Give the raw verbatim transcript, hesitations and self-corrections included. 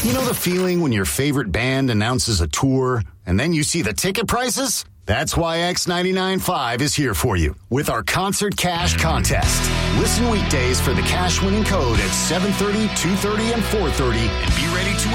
You know the feeling when your favorite band announces a tour and then you see the ticket prices? That's why X ninety-nine point five is here for you with our Concert Cash Contest. Listen weekdays for the cash winning code at seven thirty, two thirty, and four thirty and be ready to